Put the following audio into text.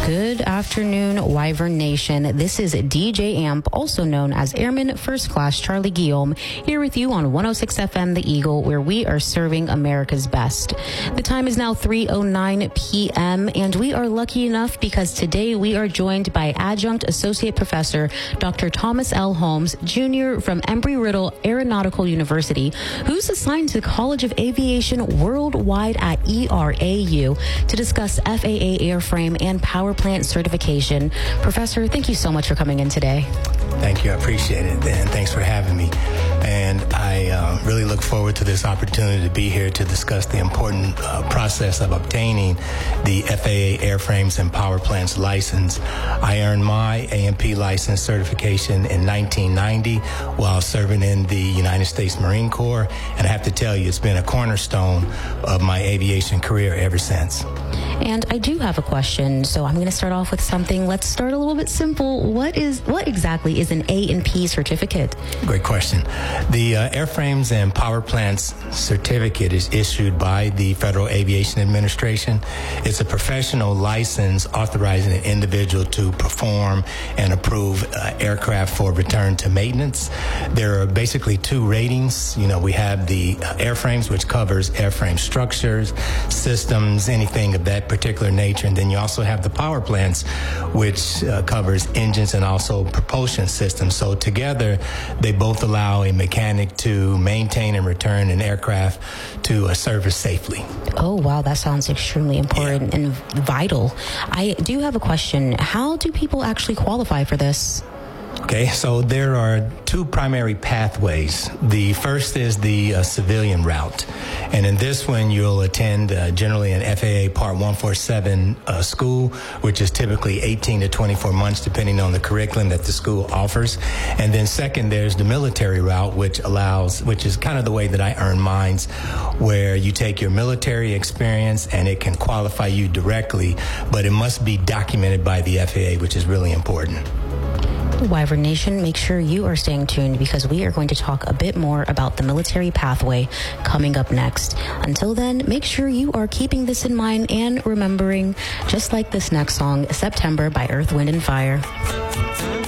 Good afternoon, Wyvern Nation. This is DJ Amp, also known as Airman First Class Charlie Guillaume, here with you on 106 FM The Eagle, where we are serving America's best. The time is now 3:09 p.m., and we are lucky enough because today we are joined by Adjunct Associate Professor Dr. Thomas L. Holmes, Jr. from Embry-Riddle Aeronautical University, who's assigned to the College of Aviation Worldwide at ERAU to discuss FAA airframe and power plant certification. Professor, thank you so much for coming in today. Thank you. I appreciate it, and thanks for having me. And I really look forward to this opportunity to be here to discuss the important process of obtaining the FAA airframes and power plants license. I earned my A&P license certification in 1990 while serving in the United States Marine Corps, and I have to tell you, it's been a cornerstone of my aviation career ever since. And I do have a question, so I'm going to start off with something. Let's start a little bit simple. What exactly is an A&P certificate? Great question. The Airframes and Power Plants certificate is issued by the Federal Aviation Administration. It's a professional license authorizing an individual to perform and approve aircraft for return to maintenance. There are basically two ratings. We have the airframes, which covers airframe structures, systems, anything of that particular nature. And then you also have the power plants, which covers engines and also propulsion systems. So together, they both allow a mechanic to maintain and return an aircraft to a service safely. Oh, wow. That sounds extremely important and vital. I do have a question. How do people actually qualify for this? Okay, so there are two primary pathways. The first is the civilian route. And in this one, you'll attend generally an FAA Part 147 school, which is typically 18 to 24 months, depending on the curriculum that the school offers. And then second, there's the military route, which is kind of the way that I earned mine, where you take your military experience and it can qualify you directly, but it must be documented by the FAA, which is really important. Wyvern Nation, make sure you are staying tuned because we are going to talk a bit more about the military pathway coming up next. Until then, make sure you are keeping this in mind and remembering, just like this next song, September by Earth, Wind & Fire.